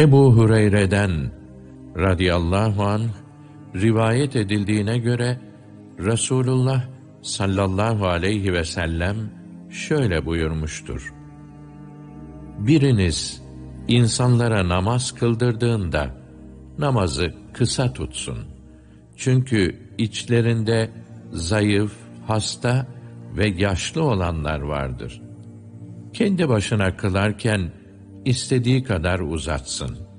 Ebu Hureyre'den radıyallahu anh rivayet edildiğine göre Resulullah sallallahu aleyhi ve sellem şöyle buyurmuştur: Biriniz insanlara namaz kıldırdığında namazı kısa tutsun. Çünkü içlerinde zayıf, hasta ve yaşlı olanlar vardır. Kendi başına kılarken istediği kadar uzatsın.